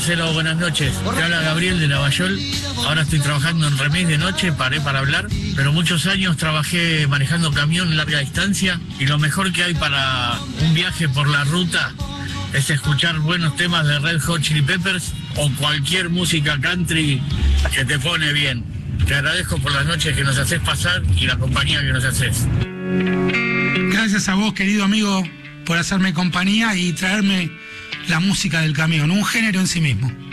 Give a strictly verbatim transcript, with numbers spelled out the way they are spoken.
Marcelo, buenas noches. Te habla Gabriel de Lavallol. Ahora estoy trabajando en Remis de noche, paré para hablar, pero muchos años trabajé manejando camión larga distancia y lo mejor que hay para un viaje por la ruta es escuchar buenos temas de Red Hot Chili Peppers o cualquier música country que te pone bien. Te agradezco por las noches que nos haces pasar y la compañía que nos haces. Gracias a vos, querido amigo, por hacerme compañía y traerme la música del camión, un género en sí mismo.